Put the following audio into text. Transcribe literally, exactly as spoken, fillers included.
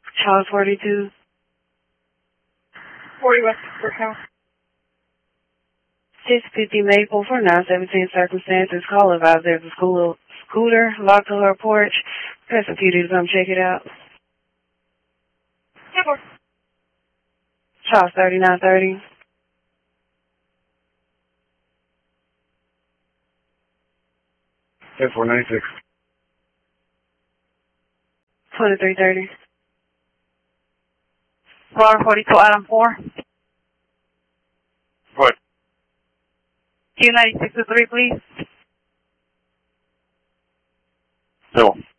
Charles forty-two. forty West Courthouse. six fifty Maple for nine seventeen circumstances. Call advised there's a school scooter locked to her porch. Press a P D to come check it out. ten four. Charles thirty-nine thirty. ten four ninety-six. twenty-three thirty. Florida forty-two, Adam four. What? Q ninety-six to three, please. No.